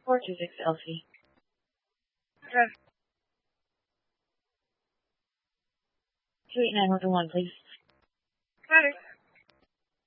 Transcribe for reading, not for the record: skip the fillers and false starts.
426 Elsie. Okay. 289 1 please. Got it.